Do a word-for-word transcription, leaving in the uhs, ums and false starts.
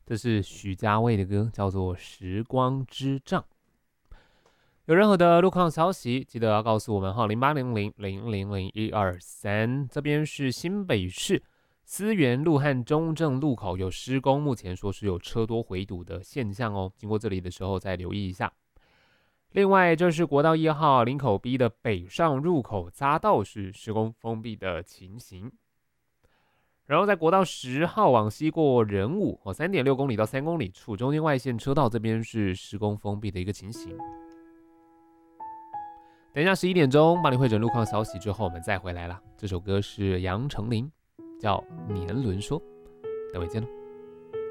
这是许家卫的歌，叫做《时光之杖》。有任何的路况消息，记得要告诉我们哈，零八零零零零零一二三。这边是新北市思源路和中正路口有施工，目前说是有车多回堵的现象哦，经过这里的时候再留意一下。另外，这是国道一号林口 B 的北上入口匝道是施工封闭的情形。然后在国道十号往西过仁武哦，三点六公里到三公里处，中间外线车道这边是施工封闭的一个情形。等一下十一点钟帮你汇整路况消息之后，我们再回来啦。这首歌是杨丞琳，叫《年轮说》，待会见喽。